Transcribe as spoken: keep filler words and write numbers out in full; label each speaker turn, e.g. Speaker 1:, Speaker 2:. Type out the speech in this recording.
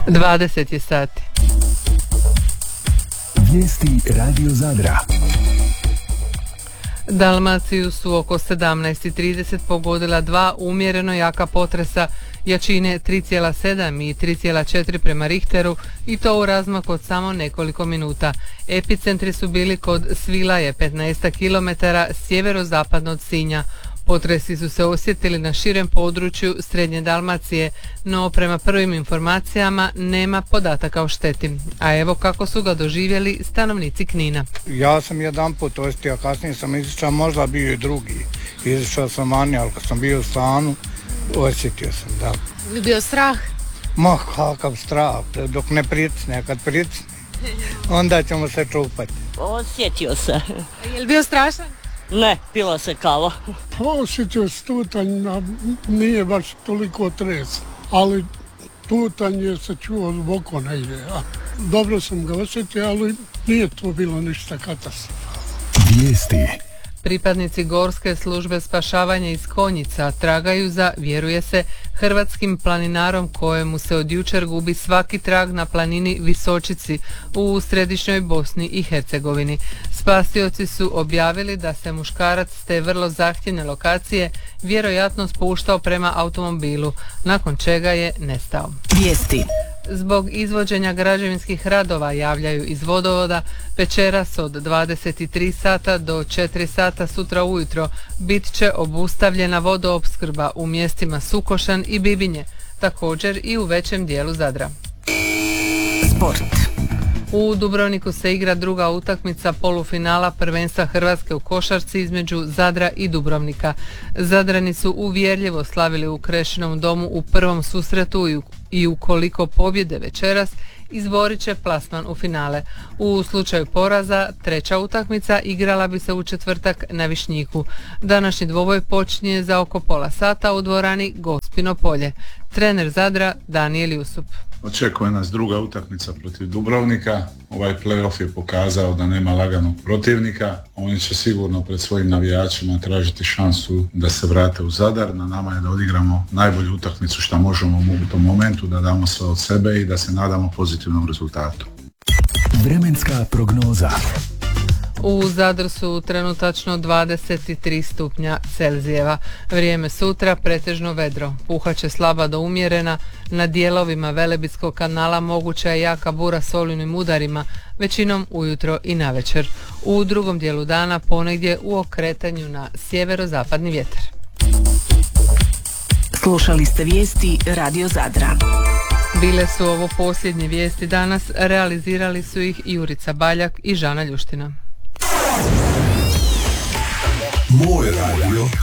Speaker 1: dvadeset je sati.
Speaker 2: Vijesti Radio Zadra.
Speaker 1: Dalmaciju su oko sedamnaest i trideset pogodila dva umjereno jaka potresa jačine tri zarez sedam i tri zarez četiri prema Richteru i to u razmaku od samo nekoliko minuta. Epicentri su bili kod Svilaje, petnaest kilometara sjeverozapadno od Sinja. Potresi su se osjetili na širem području Srednje Dalmacije, no prema prvim informacijama nema podataka o šteti. A evo kako su ga doživjeli stanovnici Knina.
Speaker 3: Ja sam jedan put osjetio, kasnije sam izišao, možda bio i drugi. Izišao sam vani, ali kad sam bio u stanu, osjetio sam, da.
Speaker 4: Je bio strah?
Speaker 3: Ma, kakav strah, dok ne pricne, a kad pricne, onda ćemo se čupati.
Speaker 5: Osjetio se.
Speaker 4: Je li bio strašan?
Speaker 5: Ne, pila se kava.
Speaker 6: Osjetio se tutanj, nije baš toliko tres, ali tutanje se čuo zbog negdje. Dobro sam ga osjetio, ali nije to bilo ništa katastrofalno.
Speaker 2: Vijesti.
Speaker 1: Pripadnici Gorske službe spašavanja iz Konjica tragaju za, vjeruje se, hrvatskim planinarom kojemu se od jučer gubi svaki trag na planini Visočici u središnjoj Bosni i Hercegovini. Spasioci su objavili da se muškarac s te vrlo zahtjevne lokacije vjerojatno spuštao prema automobilu, nakon čega je nestao.
Speaker 7: Vijesti.
Speaker 1: Zbog izvođenja građevinskih radova, javljaju iz vodovoda, večeras od dvadeset tri sata do četiri sata sutra ujutro bit će obustavljena vodoopskrba u mjestima Sukošan i Bibinje, također i u većem dijelu Zadra.
Speaker 7: Sport.
Speaker 1: U Dubrovniku se igra druga utakmica polufinala prvenstva Hrvatske u košarci između Zadra i Dubrovnika. Zadrani su uvjerljivo slavili u Krešinom domu u prvom susretu i, i ukoliko pobjede večeras izborit će plasman u finale. U slučaju poraza treća utakmica igrala bi se u četvrtak na Višnjiku. Današnji dvoboj počinje za oko pola sata u dvorani Gospino polje. Trener Zadra Danijel Jusup.
Speaker 8: Očekuje nas druga utakmica protiv Dubrovnika. Ovaj play-off je pokazao da nema laganog protivnika. Oni će sigurno pred svojim navijačima tražiti šansu da se vrate u Zadar. Na nama je da odigramo najbolju utakmicu što možemo u tom momentu, da damo sve od sebe i da se nadamo pozitivnom rezultatu.
Speaker 2: Vremenska prognoza.
Speaker 1: U Zadru su trenutačno dvadeset tri stupnja Celzijeva. Vrijeme sutra pretežno vedro. Puhaće slaba do umjerena. Na dijelovima Velebitskog kanala moguća je jaka bura s olujnim udarima, većinom ujutro i navečer. U drugom dijelu dana ponegdje u okretanju na sjeverozapadni vjetar.
Speaker 7: Slušali ste vijesti Radio Zadra.
Speaker 1: Bile su ovo posljednje vijesti danas, realizirali su ih Jurica Baljak i Žana Ljuština.
Speaker 2: Moj radio.